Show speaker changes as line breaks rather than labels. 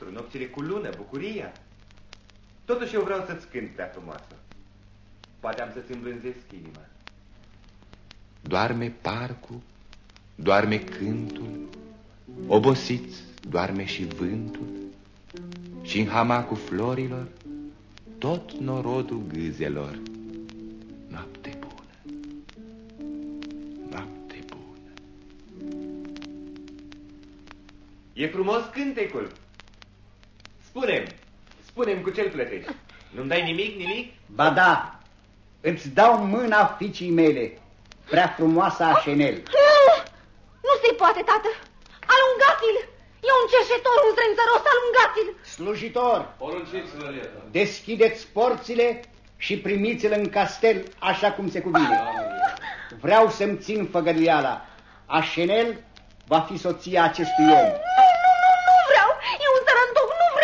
nostru, nopțile cu lună, bucuria. Totuși eu vreau să-ți cânt, prea frumoasă. Poate am să-ți îmblânzesc inima.
Doarme parcul, doarme cântul, obosiți doarme și vântul, și în hamacul florilor tot norodul gâzelor. Noapte bună, noapte bună.
E frumos cântecul. Spune-mi cu ce-l plătești. Nu-mi dai nimic?
Ba da, îți dau mâna fiicii mele, prea frumoasa Chanel.
Nu se poate, tată. Alungați-l! E un cerșetor, un strânzăros, alungați-l!
Slujitor,
porunciți-vă,
deschideți porțile și primiți-l în castel așa cum se cuvine. Vreau să-mi țin făgăduiala. Chanel va fi soția acestui om.